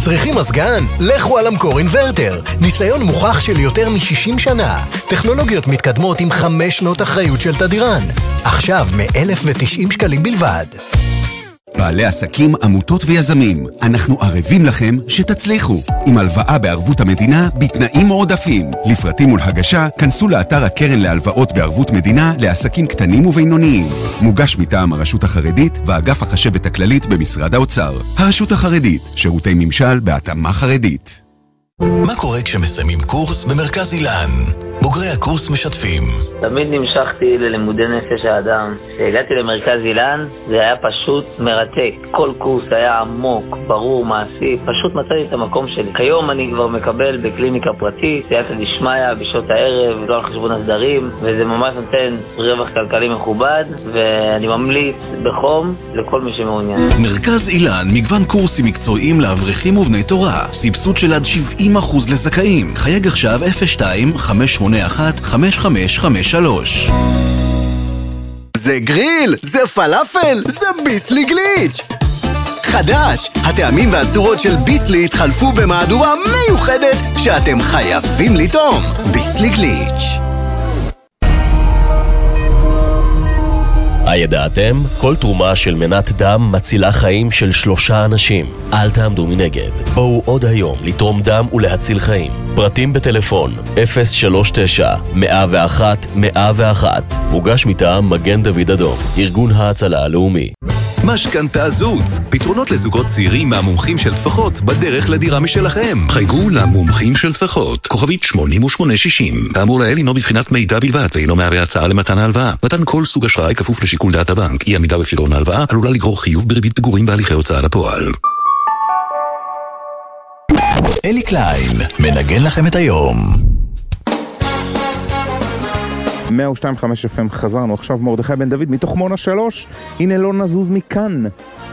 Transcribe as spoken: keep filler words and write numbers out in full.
צריכים מזגן? לכו על אמקור אינברטר. ניסיון מוכח של יותר מ-שישים שנה. טכנולוגיות מתקדמות עם חמש שנות אחריות של תדירן. עכשיו מ-אלף ותשעים שקלים בלבד. בעלי עסקים, עמותות ויזמים, אנחנו ערבים לכם שתצליחו. עם הלוואה בערבות המדינה בתנאים מועדפים. לפרטים ולהגשה, כנסו לאתר הקרן להלוואות בערבות מדינה לעסקים קטנים ובינוניים. מוגש מטעם הרשות החרדית ואגף החשבת הכללית במשרד האוצר. הרשות החרדית, שירותי ממשל בהתאמה חרדית. מה קורה כשמסיימים קורס במרכז אילן? בוגרי הקורס משתפים. תמיד נמשכתי ללימודי נפש האדם. כשהגעתי למרכז אילן זה היה פשוט מרתק. כל קורס היה עמוק, ברור, מעשי. פשוט מצאתי את המקום שלי. כיום אני כבר מקבל בקליניקה פרטית, סייעתא דשמיא בשעות הערב, לא על חשבון הסדרים, וזה ממש נותן רווח כלכלי מכובד, ואני ממליץ בחום לכל מי שמעוניין. מרכז אילן, מגוון קורסים מקצועיים לאברכים ובני תורה. סבסוד של עד שבעים אחוז לזכאים. חייג עכשיו אפס שתיים חמש שמונה אחת חמש חמש חמש שלוש. זה גריל, זה פלאפל, זה ביסלי גליץ'. חדש, הטעמים והצורות של ביסלי התחלפו במהדורה מיוחדת שאתם חייבים לטעום. ביסלי גליץ'. הידעתם? כל תרומה של מנת דם מצילה חיים של שלושה אנשים. אל תעמדו מנגד. בואו עוד היום לתרום דם ולהציל חיים. פרטים בטלפון אפס שלוש תשע מאה ואחת מאה ואחת. מוגש מטעם מגן דוד אדום, ארגון ההצלה הלאומי. משכנתה זוץ, פתרונות לזוגות צעירים מהמומחים של טפחות בדרך לדירה משלכם. חייגו למומחים של טפחות, כוכבית שמונים ושמונה שישים. האמור לאל הינו בבחינת מידע בלבד ואינו מהווה הצעה למתן ההלוואה. מתן כל סוג אשראי כפוף לשיקול דעת הבנק. אי עמידה בפירעון ההלוואה עלולה לגרור חיוב בריבית פיגורים בהליכי הוצאה לפועל. אלי קליין מנגן לכם את היום. מאה ושתיים נקודה חמש אף אם חזרנו עכשיו. מרדכי בן דוד מתוך מונה שלוש. הנה לא נזוז מכאן.